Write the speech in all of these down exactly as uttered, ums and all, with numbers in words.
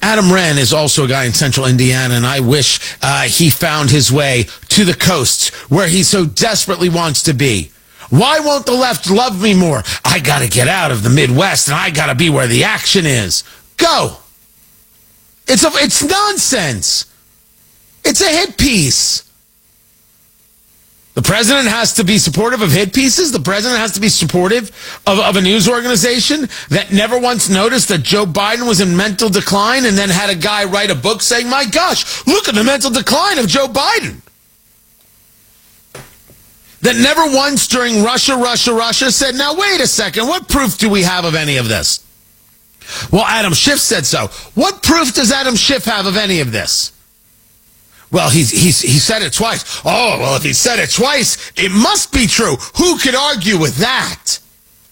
Adam Wren is also a guy in central Indiana, and I wish uh, he found his way to the coast where he so desperately wants to be. Why won't the left love me more? I got to get out of the Midwest, and I got to be where the action is. Go. It's a, it's nonsense. It's a hit piece. The president has to be supportive of hit pieces. The president has to be supportive of, of a news organization that never once noticed that Joe Biden was in mental decline and then had a guy write a book saying, my gosh, look at the mental decline of Joe Biden. That never once during Russia, Russia, Russia said, now wait a second, what proof do we have of any of this? Well, Adam Schiff said so. What proof does Adam Schiff have of any of this? Well, he's, he's, he said it twice. Oh, well, if he said it twice, it must be true. Who could argue with that?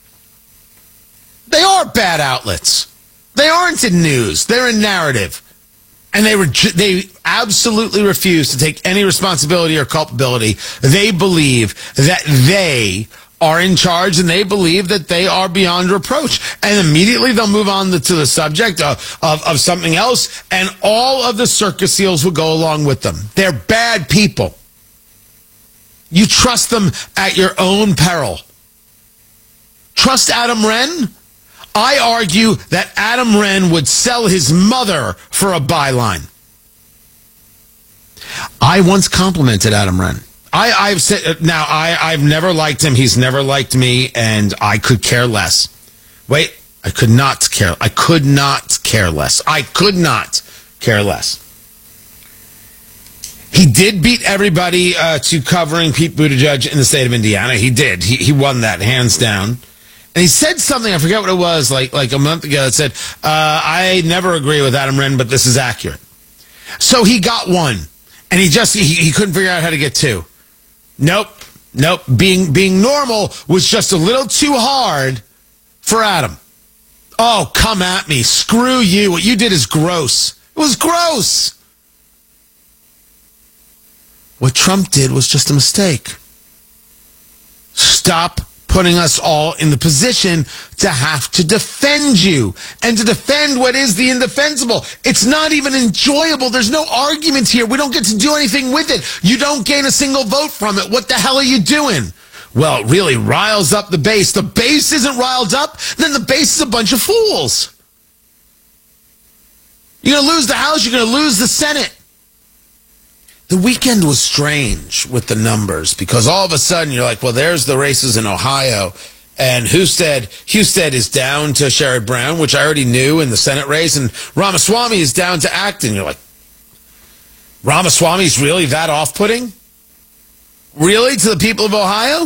They are bad outlets. They aren't in news. They're in narrative. And they, re- they absolutely refuse to take any responsibility or culpability. They believe that they are in charge, and they believe that they are beyond reproach. And immediately they'll move on to the subject of, of, of something else, and all of the circus seals will go along with them. They're bad people. You trust them at your own peril. Trust Adam Wren? I argue that Adam Wren would sell his mother for a byline. I once complimented Adam Wren. I, I've said now I, I've never liked him. He's never liked me, and I could care less. Wait, I could not care. I could not care less. I could not care less. He did beat everybody uh, to covering Pete Buttigieg in the state of Indiana. He did. He, he won that hands down. And he said something, I forget what it was, like like a month ago, that said, uh, I never agree with Adam Wren, but this is accurate. So he got one, and he just, he, he couldn't figure out how to get two. Nope, nope. Being being normal was just a little too hard for Adam. Oh, come at me. Screw you. What you did is gross. It was gross. What Trump did was just a mistake. Stop putting us all in the position to have to defend you and to defend what is the indefensible. It's not even enjoyable. There's no argument here. We don't get to do anything with it. You don't gain a single vote from it. What the hell are you doing? Well, it really riles up the base. The base isn't riled up, then the base is a bunch of fools. You're going to lose the House, you're going to lose the Senate. The weekend was strange with the numbers because all of a sudden you're like, well, there's the races in Ohio, and Husted, Husted is down to Sherrod Brown, which I already knew in the Senate race, and Ramaswamy is down to Acton. You're like, Ramaswamy's really that off-putting? Really, to the people of Ohio?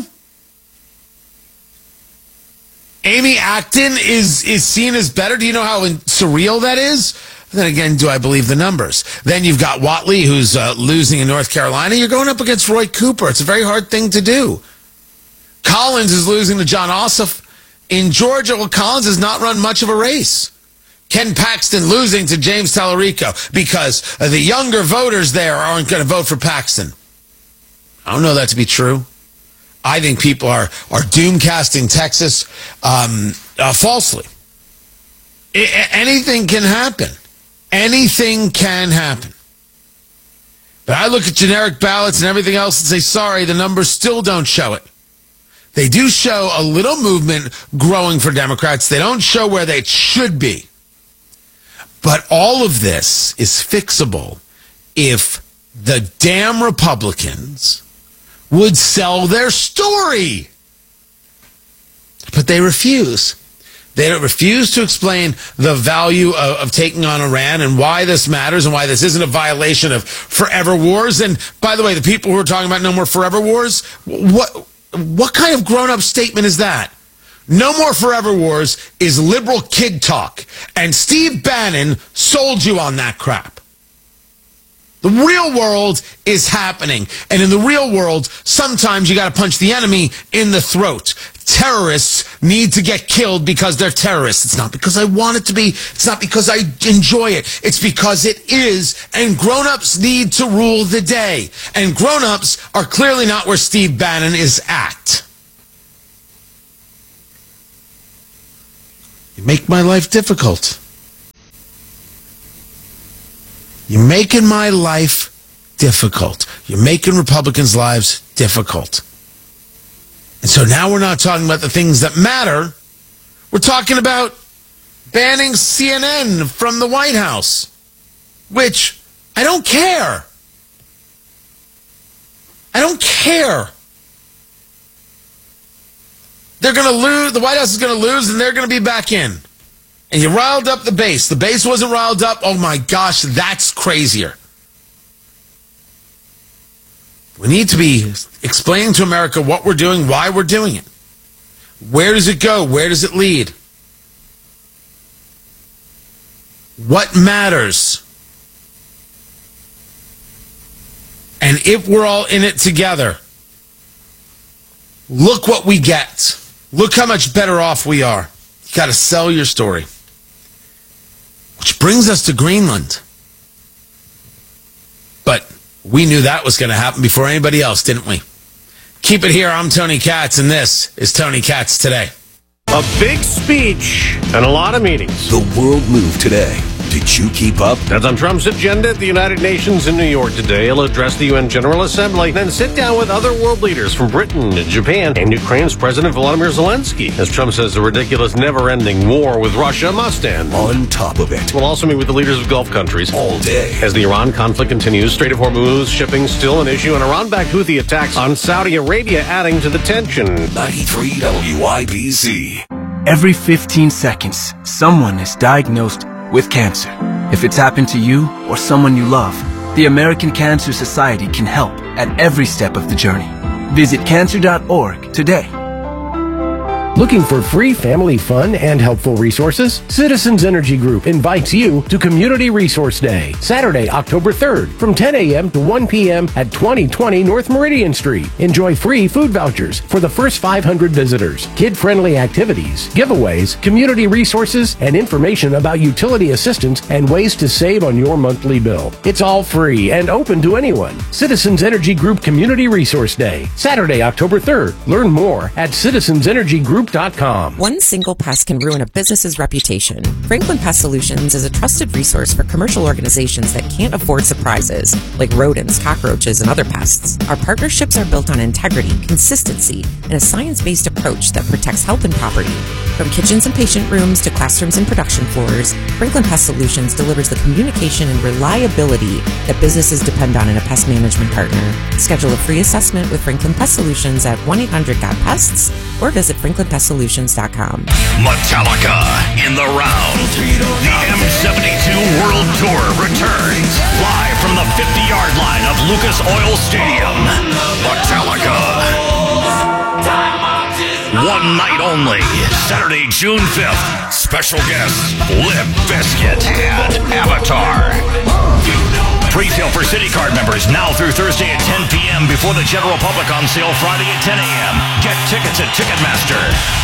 Amy Acton is, is seen as better? Do you know how surreal that is? Then again, do I believe the numbers? Then you've got Whatley, who's uh, losing in North Carolina. You're going up against Roy Cooper. It's a very hard thing to do. Collins is losing to John Ossoff. In Georgia, well, Collins has not run much of a race. Ken Paxton losing to James Tallarico because uh, the younger voters there aren't going to vote for Paxton. I don't know that to be true. I think people are, are doom-casting Texas um, uh, falsely. I- anything can happen. Anything can happen. But I look at generic ballots and everything else and say, sorry, the numbers still don't show it. They do show a little movement growing for Democrats. They don't show where they should be. But all of this is fixable if the damn Republicans would sell their story. But they refuse. They refuse to explain the value of, of taking on Iran and why this matters and why this isn't a violation of forever wars. And by the way, the people who are talking about no more forever wars, what what kind of grown-up statement is that? No more forever wars is liberal kid talk. And Steve Bannon sold you on that crap. The real world is happening. And in the real world, sometimes you got to punch the enemy in the throat. Terrorists need to get killed because they're terrorists. It's not because I want it to be. It's not because I enjoy it. It's because it is. And grown-ups need to rule the day. And grown-ups are clearly not where Steve Bannon is at. You make my life difficult. You're making my life difficult. You're making Republicans' lives difficult. And so now we're not talking about the things that matter. We're talking about banning C N N from the White House, which I don't care. I don't care. They're going to lose. The White House is going to lose, and they're going to be back in. And you riled up the base. The base wasn't riled up. Oh, my gosh, that's crazier. We need to be explaining to America what we're doing, why we're doing it. Where does it go? Where does it lead? What matters? And if we're all in it together, look what we get. Look how much better off we are. You got to sell your story. Which brings us to Greenland. But we knew that was going to happen before anybody else, didn't we? Keep it here. I'm Tony Katz, and this is Tony Katz Today. A big speech and a lot of meetings. The world moved today. Did you keep up? That's on Trump's agenda at the United Nations in New York today. He'll address the U N General Assembly, then sit down with other world leaders from Britain, Japan, and Ukraine's President Volodymyr Zelensky. As Trump says, the ridiculous, never-ending war with Russia must end. On top of it, We'll also meet with the leaders of Gulf countries all day. as the Iran conflict continues. Strait of Hormuz shipping still an issue, and Iran-backed Houthi attacks on Saudi Arabia adding to the tension. ninety-three W I B C. Every fifteen seconds, someone is diagnosed with cancer. If it's happened to you or someone you love, the American Cancer Society can help at every step of the journey. Visit cancer dot org today. Looking for free family fun and helpful resources? Citizens Energy Group invites you to Community Resource Day, Saturday, October third, from ten a.m. to one p.m. at twenty twenty North Meridian Street. Enjoy free food vouchers for the first five hundred visitors, kid-friendly activities, giveaways, community resources, and information about utility assistance and ways to save on your monthly bill. It's all free and open to anyone. Citizens Energy Group Community Resource Day, Saturday, October third. Learn more at citizens energy group dot com. One single pest can ruin a business's reputation. Franklin Pest Solutions is a trusted resource for commercial organizations that can't afford surprises, like rodents, cockroaches, and other pests. Our partnerships are built on integrity, consistency, and a science-based approach that protects health and property. From kitchens and patient rooms to classrooms and production floors, Franklin Pest Solutions delivers the communication and reliability that businesses depend on in a pest management partner. Schedule a free assessment with Franklin Pest Solutions at one eight hundred got pests or visit franklin pest solutions dot com. Metallica in the round. The M seventy-two World Tour returns live from the fifty-yard line of Lucas Oil Stadium. Metallica. One night only, Saturday, June fifth. Special guests, Limp Bizkit and Avatar. Pre-sale for City Card members now through Thursday at ten p.m. before the general public on sale Friday at ten a.m. Get tickets at Ticketmaster.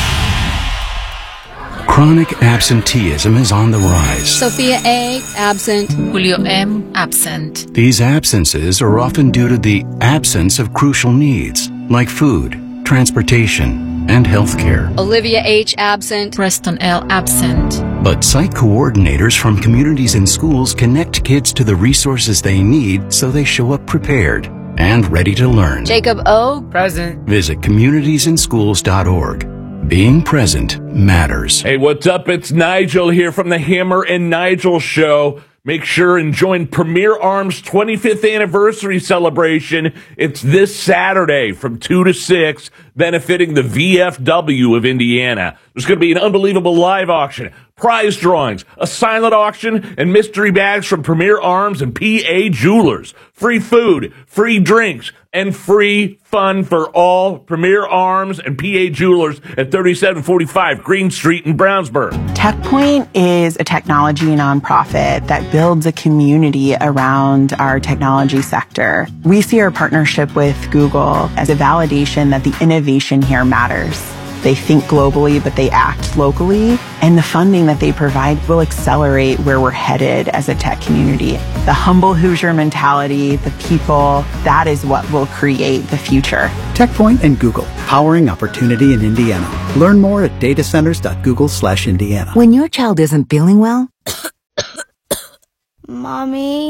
Chronic absenteeism is on the rise. Sophia A. absent. Julio M. absent. These absences are often due to the absence of crucial needs like food, transportation, and healthcare. Olivia H. absent. Preston L. absent. But site coordinators from communities and schools connect kids to the resources they need so they show up prepared and ready to learn. Jacob O. present. Visit communities in schools dot org. Being present matters. Hey, what's up? It's Nigel here from the Hammer and Nigel Show. Make sure and join Premier Arms twenty-fifth anniversary celebration. It's this Saturday from two to six, benefiting the V F W of Indiana. There's going to be an unbelievable live auction, prize drawings, a silent auction, and mystery bags from Premier Arms and P A Jewelers. Free food, free drinks, and free fun for all. Premier Arms and P A Jewelers at thirty-seven forty-five Green Street in Brownsburg. TechPoint is a technology nonprofit that builds a community around our technology sector. We see our partnership with Google as a validation that the innovation here matters. They think globally, but they act locally. And the funding that they provide will accelerate where we're headed as a tech community. The humble Hoosier mentality, the people, that is what will create the future. TechPoint and Google, powering opportunity in Indiana. Learn more at datacenters dot google slash Indiana. When your child isn't feeling well, Mommy,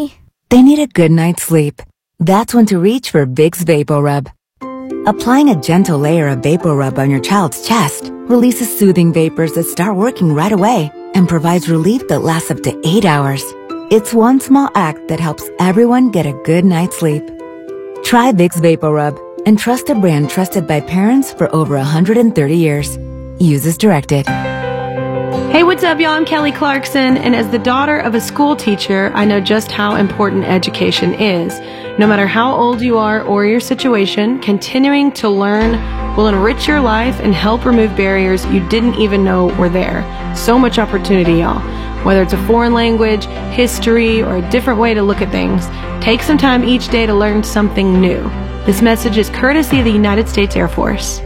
They need a good night's sleep. That's when to reach for Vicks VapoRub. Applying a gentle layer of VapoRub on your child's chest releases soothing vapors that start working right away and provides relief that lasts up to eight hours. It's one small act that helps everyone get a good night's sleep. Try Vicks VapoRub and trust a brand trusted by parents for over one hundred thirty years. Use as directed. Hey, what's up, y'all? I'm Kelly Clarkson, and as the daughter of a school teacher, I know just how important education is. No matter how old you are or your situation, continuing to learn will enrich your life and help remove barriers you didn't even know were there. So much opportunity, y'all. Whether it's a foreign language, history, or a different way to look at things, take some time each day to learn something new. This message is courtesy of the United States Air Force.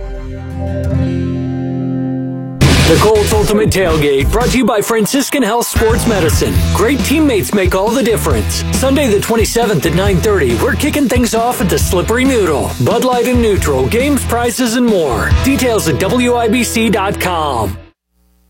The Colts Ultimate Tailgate, brought to you by Franciscan Health Sports Medicine. Great teammates make all the difference. Sunday the twenty-seventh at nine thirty, we're kicking things off at the Slippery Noodle. Bud Light and Neutral, games, prizes, and more. Details at W I B C dot com.